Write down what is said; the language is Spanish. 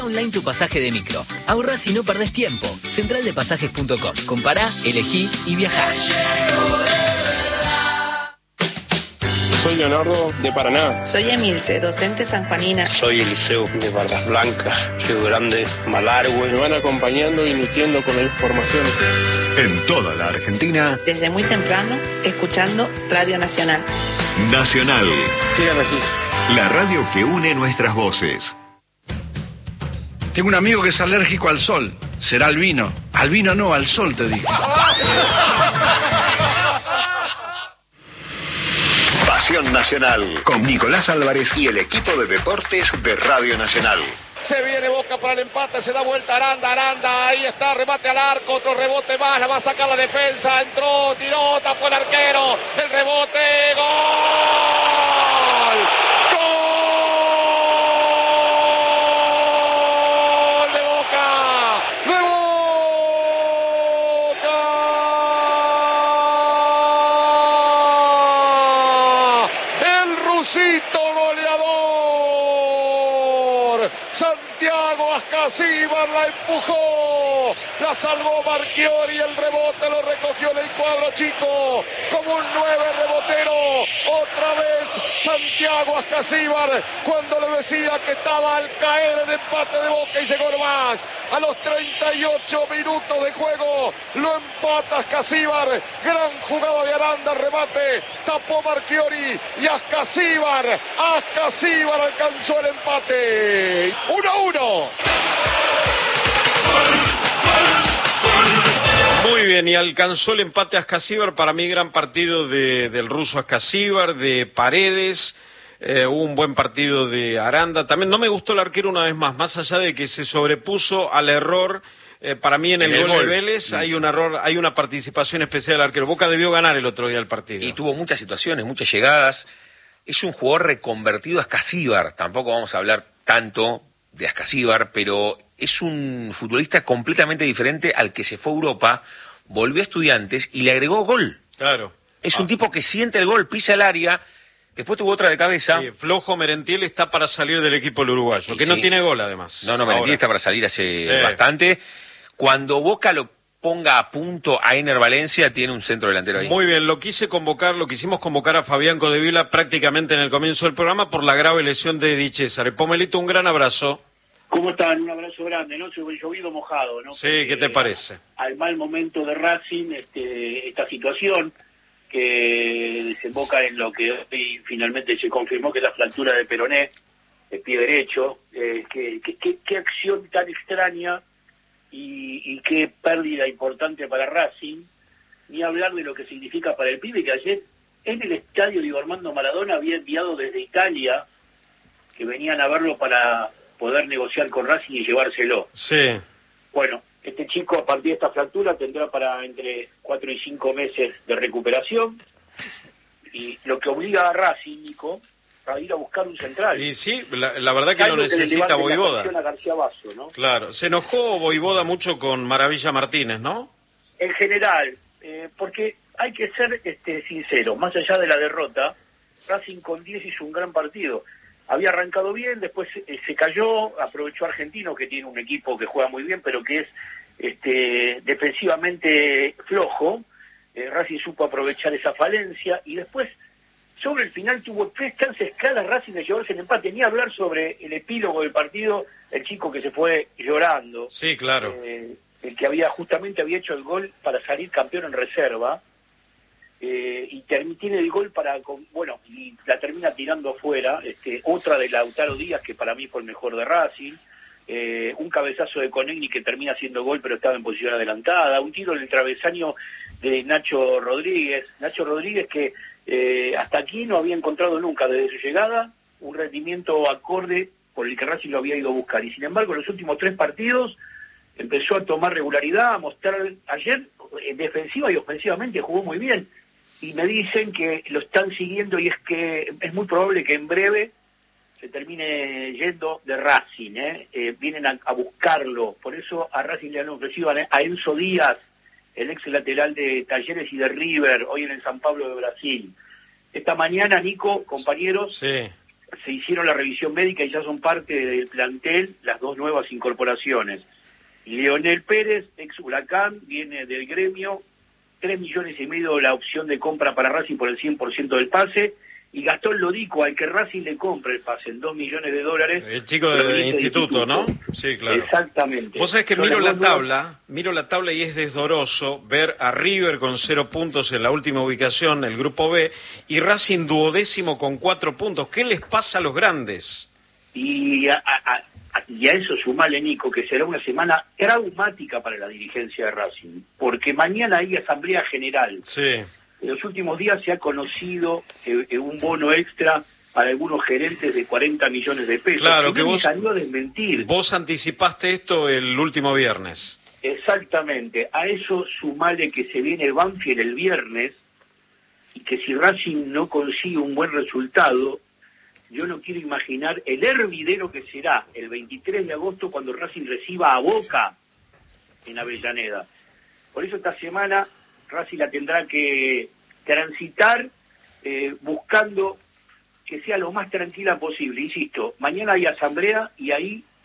Online tu pasaje de micro. Ahorra si no perdés tiempo. Centraldepasajes.com. Compará, elegí y viajá. Soy Leonardo de Paraná. Soy Emilce, docente sanjuanina. Soy Eliseo de Barras Blancas, Río Grande, Malargüe. Me van acompañando y nutriendo con la información. En toda la Argentina. Desde muy temprano, escuchando Radio Nacional. Nacional. Sigan así. La radio que une nuestras voces. Tengo un amigo que es alérgico al sol. Será al vino. Al vino no, al sol te dije. Pasión Nacional, con Nicolás Álvarez y el equipo de deportes de Radio Nacional. Se viene Boca para el empate, se da vuelta Aranda, ahí está, remate al arco, otro rebote más, la va a sacar la defensa, entró, tiró, tapó el arquero, el rebote, ¡gol! ¡Gol de Boca! ¡De Boca! El rusito goleador, Santiago Ascasíbar la empujó, la salvó Marchiori, el rebote lo recogió en el cuadro chico, como un 9 rebotero, otra vez Santiago Ascasíbar, cuando le decía que estaba al caer el empate de Boca y llegó más, a los 38 minutos de juego, lo empata Ascasíbar, gran jugada de Aranda, remate, tapó Marchiori y Ascasíbar alcanzó el empate, 1-1. Muy bien, y alcanzó el empate Ascasíbar. Para mí gran partido del ruso Ascasíbar, de Paredes, hubo un buen partido de Aranda. También no me gustó el arquero una vez más allá de que se sobrepuso al error. Para mí en el gol de Vélez hay un error, hay una participación especial del arquero. Boca debió ganar el otro día el partido. Y tuvo muchas situaciones, muchas llegadas. Es un jugador reconvertido a Ascasíbar. Tampoco vamos a hablar tanto de Ascasíbar, pero es un futbolista completamente diferente al que se fue a Europa, volvió a Estudiantes y le agregó gol. Claro. Es un tipo que siente el gol, pisa el área, después tuvo otra de cabeza. Sí, flojo Merentiel está para salir del equipo del uruguayo, que sí. No tiene gol además. No, Merentiel está para salir hace bastante. Cuando Boca lo ponga a punto a Ener Valencia, tiene un centro delantero ahí. Muy bien, quisimos convocar a Fabián Codevila prácticamente en el comienzo del programa por la grave lesión de Di César. Pomelito, un gran abrazo. ¿Cómo están? Un abrazo grande, ¿no? Llovido mojado, ¿no? Sí, ¿qué te parece? Al mal momento de Racing, esta situación que desemboca en lo que hoy finalmente se confirmó que es la fractura de peroné, el pie derecho. Qué acción tan extraña y qué pérdida importante para Racing. Ni hablar de lo que significa para el pibe, que ayer en el estadio Diego Armando Maradona había enviado desde Italia, que venían a verlo para poder negociar con Racing y llevárselo. Sí. Bueno, este chico a partir de esta fractura tendrá para entre 4 y 5 meses de recuperación, y lo que obliga a Racing, Nico, a ir a buscar un central. Y sí, la verdad que lo necesita Voivoda. A García Basso, ¿no? Claro, se enojó Voivoda mucho con Maravilla Martínez, ¿no? En general, porque hay que ser sincero, más allá de la derrota, Racing con 10 hizo un gran partido. Había arrancado bien, después se cayó, aprovechó Argentino, que tiene un equipo que juega muy bien, pero que es defensivamente flojo. Racing supo aprovechar esa falencia, y después, sobre el final, tuvo 3 chances claras Racing de llevarse el empate. Ni hablar sobre el epílogo del partido, el chico que se fue llorando. Sí, claro. El que justamente había hecho el gol para salir campeón en reserva. Y tiene el gol y la termina tirando afuera, otra de Lautaro Díaz, que para mí fue el mejor de Racing, un cabezazo de Conegni que termina haciendo gol pero estaba en posición adelantada, un tiro en el travesaño de Nacho Rodríguez que hasta aquí no había encontrado nunca desde su llegada un rendimiento acorde por el que Racing lo había ido a buscar, y sin embargo en los últimos 3 partidos empezó a tomar regularidad, a mostrar. Ayer defensiva y ofensivamente jugó muy bien, y me dicen que lo están siguiendo, y es que es muy probable que en breve se termine yendo de Racing, vienen a buscarlo. Por eso a Racing le han ofrecido a Enzo Díaz, el ex lateral de Talleres y de River, hoy en el San Pablo de Brasil. Esta mañana, Nico, compañeros, sí, se hicieron la revisión médica y ya son parte del plantel las dos nuevas incorporaciones. Leonel Pérez, ex Huracán, viene del Gremio, 3,5 millones la opción de compra para Racing por el 100% del pase, y Gastón Lodico, al que Racing le compra el pase en $2 millones. El chico de instituto, ¿no? Sí, claro. Exactamente. Vos sabés que miro la tabla y es desdoroso ver a River con 0 puntos en la última ubicación, el grupo B, y Racing duodécimo con 4 puntos. ¿Qué les pasa a los grandes? Y a eso sumale, Nico, que será una semana traumática para la dirigencia de Racing, porque mañana hay asamblea general. Sí. En los últimos días se ha conocido un bono extra para algunos gerentes de 40 millones de pesos. Claro, que vos salió a desmentir. Vos anticipaste esto el último viernes. Exactamente. A eso sumale que se viene Banfield el viernes, y que si Racing no consigue un buen resultado, yo no quiero imaginar el hervidero que será el 23 de agosto cuando Racing reciba a Boca en Avellaneda. Por eso esta semana Racing la tendrá que transitar buscando que sea lo más tranquila posible. Insisto, mañana hay asamblea y ahí